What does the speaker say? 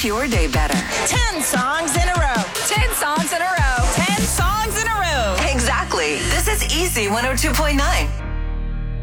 make your day better. 10 songs in a row. 10 songs in a row. 10 songs in a row. Exactly. This is Easy 102.9.